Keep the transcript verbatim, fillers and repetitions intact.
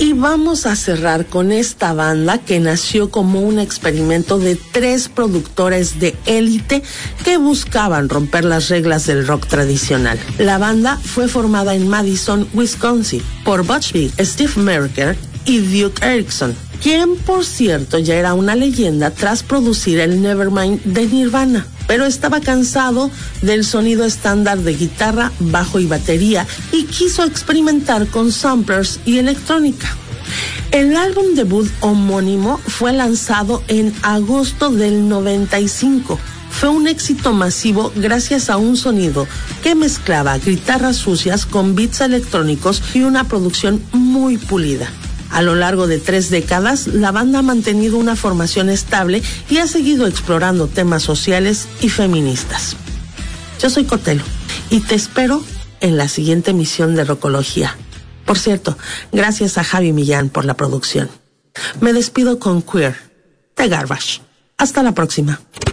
Y vamos a cerrar con esta banda que nació como un experimento de tres productores de élite que buscaban romper las reglas del rock tradicional. La banda fue formada en Madison, Wisconsin, por Butch Vig, Steve Merker y Duke Erickson, quien por cierto ya era una leyenda tras producir el Nevermind de Nirvana, pero estaba cansado del sonido estándar de guitarra, bajo y batería y quiso experimentar con samplers y electrónica. El álbum debut homónimo fue lanzado en agosto del noventa y cinco. Fue un éxito masivo gracias a un sonido que mezclaba guitarras sucias con beats electrónicos y una producción muy pulida. A lo largo de tres décadas, la banda ha mantenido una formación estable y ha seguido explorando temas sociales y feministas. Yo soy Cotelo y te espero en la siguiente emisión de Rockología. Por cierto, gracias a Javi Millán por la producción. Me despido con Queer, de Garbage. Hasta la próxima.